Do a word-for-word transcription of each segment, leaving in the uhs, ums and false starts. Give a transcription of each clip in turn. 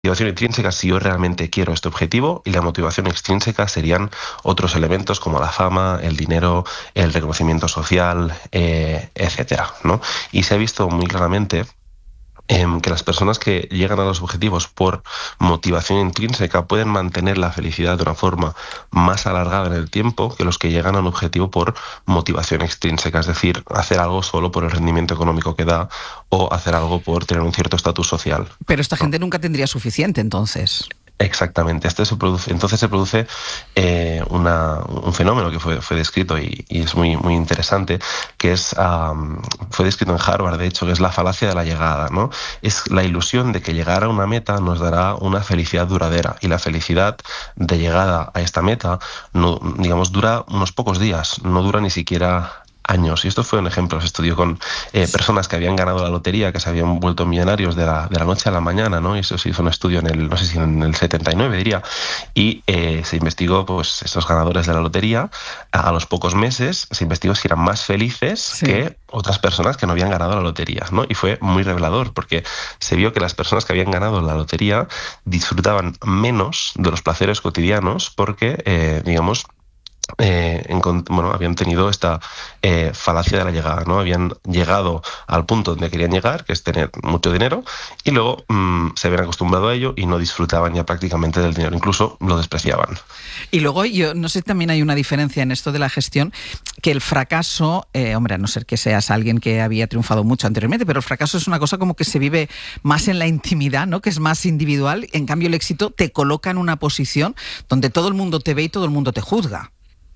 motivación intrínseca si yo realmente quiero este objetivo, y la motivación extrínseca serían otros elementos como la fama, el dinero, el reconocimiento social, eh, etcétera, ¿no? Y se ha visto muy claramente que las personas que llegan a los objetivos por motivación intrínseca pueden mantener la felicidad de una forma más alargada en el tiempo que los que llegan a un objetivo por motivación extrínseca, es decir, hacer algo solo por el rendimiento económico que da o hacer algo por tener un cierto estatus social. Pero esta gente nunca tendría suficiente, entonces. Exactamente. Este se produce, entonces se produce eh, una, un fenómeno que fue, fue descrito y, y es muy, muy interesante, que es um, fue descrito en Harvard, de hecho, que es la falacia de la llegada, ¿no? Es la ilusión de que llegar a una meta nos dará una felicidad duradera, y la felicidad de llegada a esta meta, no, digamos, dura unos pocos días, no dura ni siquiera años. Y esto fue un ejemplo, se estudió con eh, personas que habían ganado la lotería, que se habían vuelto millonarios de la, de la noche a la mañana, ¿no? Y eso se hizo un estudio en el, no sé si en el setenta y nueve, diría, y eh, se investigó, pues, estos ganadores de la lotería, a, a los pocos meses se investigó si eran más felices sí. que otras personas que no habían ganado la lotería, ¿no? Y fue muy revelador, porque se vio que las personas que habían ganado la lotería disfrutaban menos de los placeres cotidianos porque, eh, digamos, Eh, en, bueno, habían tenido esta eh, falacia de la llegada, ¿no? Habían llegado al punto donde querían llegar, que es tener mucho dinero, y luego mmm, se habían acostumbrado a ello y no disfrutaban ya prácticamente del dinero, incluso lo despreciaban. Y luego, yo no sé, también hay una diferencia en esto de la gestión, que el fracaso, eh, hombre, a no ser que seas alguien que había triunfado mucho anteriormente, pero el fracaso es una cosa como que se vive más en la intimidad, ¿no? Que es más individual. En cambio, el éxito te coloca en una posición donde todo el mundo te ve y todo el mundo te juzga.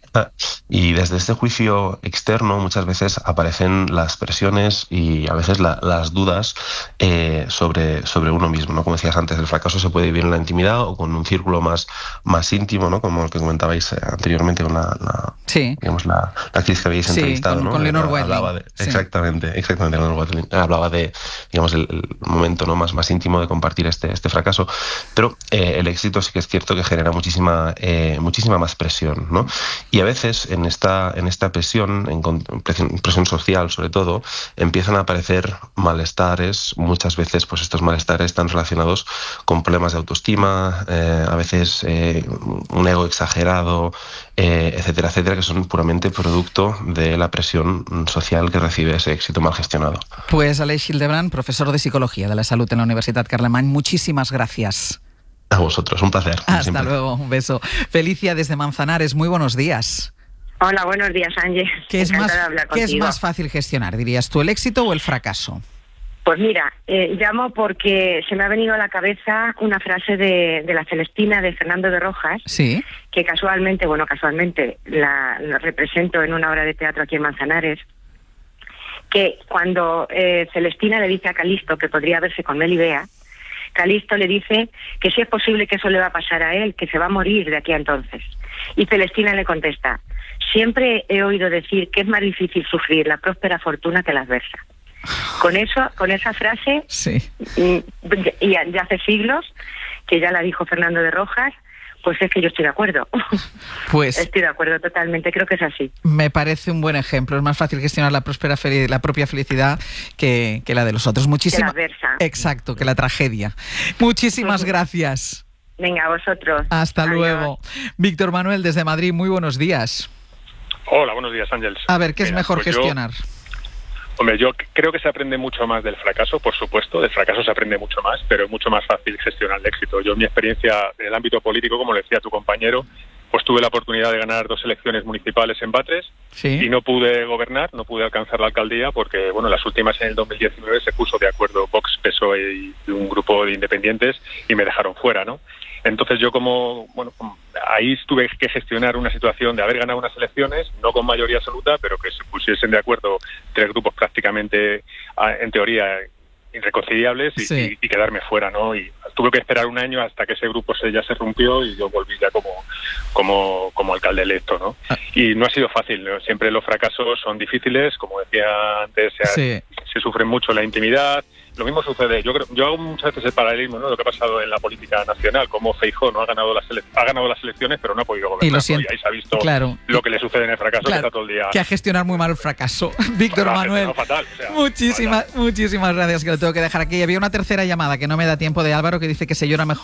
Y desde este juicio externo muchas veces aparecen las presiones y a veces la, las dudas eh, sobre, sobre uno mismo, ¿no? Como decías antes, el fracaso se puede vivir en la intimidad o con un círculo más, más íntimo, ¿no? Como el que comentabais anteriormente con la, la, sí. digamos, la, la actriz que habéis sí, entrevistado, con, ¿no? con Leonor Watling. Sí. Exactamente, exactamente. Leonor Watling hablaba de, digamos, el, el momento, ¿no? más, más íntimo de compartir este, este fracaso. Pero eh, el éxito sí que es cierto que genera muchísima, eh, muchísima más presión, ¿no? Y a veces en esta, en esta presión, en presión, presión social sobre todo, empiezan a aparecer malestares. Muchas veces pues estos malestares están relacionados con problemas de autoestima, eh, a veces eh, un ego exagerado, eh, etcétera, etcétera, que son puramente producto de la presión social que recibe ese éxito mal gestionado. Pues Aleix Hildebrand, profesor de Psicología de la Salud en la Universidad Carlemany, muchísimas gracias. A vosotros, un placer. Hasta siempre. Luego, un beso. Felicia desde Manzanares, muy buenos días. Hola, buenos días, Ángel. ¿Qué es más, ¿qué es más fácil gestionar, dirías tú, el éxito o el fracaso? Pues mira, eh, llamo porque se me ha venido a la cabeza una frase de, de la Celestina de Fernando de Rojas, sí. que casualmente, bueno, casualmente la, la represento en una obra de teatro aquí en Manzanares, que cuando eh, Celestina le dice a Calisto que podría verse con Melibea, Calisto le dice que si es posible que eso le va a pasar a él, que se va a morir de aquí a entonces. Y Celestina le contesta: siempre he oído decir que es más difícil sufrir la próspera fortuna que la adversa. Con eso, con esa frase, sí. y ya hace siglos que ya la dijo Fernando de Rojas, pues es que yo estoy de acuerdo. Pues estoy de acuerdo totalmente, creo que es así. Me parece un buen ejemplo. Es más fácil gestionar la próspera fel- la propia felicidad que, que la de los otros. Muchísimas. Que la adversa. Exacto, que la tragedia. Muchísimas gracias. Venga, a vosotros. Hasta Adiós. Luego. Víctor Manuel desde Madrid, muy buenos días. Hola, buenos días, Ángel. A ver, ¿qué Mira, es mejor pues gestionar? Yo, hombre, yo creo que se aprende mucho más del fracaso, por supuesto. Del fracaso se aprende mucho más, pero es mucho más fácil gestionar el éxito. Yo, en mi experiencia en el ámbito político, como le decía tu compañero, pues tuve la oportunidad de ganar dos elecciones municipales en Batres, ¿sí? Y no pude gobernar, no pude alcanzar la alcaldía porque, bueno, las últimas en el dos mil diecinueve se puso de acuerdo Vox, P S O E y un grupo de independientes y me dejaron fuera, ¿no? Entonces yo como, bueno, ahí tuve que gestionar una situación de haber ganado unas elecciones, no con mayoría absoluta, pero que se pusiesen de acuerdo tres grupos prácticamente, en teoría, irreconciliables y, sí. y, y quedarme fuera, ¿no? Y tuve que esperar un año hasta que ese grupo se, ya se rompió y yo volví ya como, como, como alcalde electo, ¿no? Ah. Y no ha sido fácil, ¿no? Siempre los fracasos son difíciles, como decía antes, se, sí. se sufre mucho en la intimidad, lo mismo sucede. Yo creo, yo hago muchas veces el paralelismo, ¿no? Lo que ha pasado en la política nacional, como Feijóo no ha ganado las ele- ha ganado las elecciones, pero no ha podido gobernar. Y, lo ¿no? Y ahí se ha visto claro. lo que le sucede en el fracaso, claro, que está todo el día. Que a gestionar muy mal el fracaso. Víctor Manuel, fatal, o sea, muchísimas, fatal. muchísimas gracias, que lo tengo que dejar aquí. Había una tercera llamada que no me da tiempo, de Álvaro, que dice que se llora mejor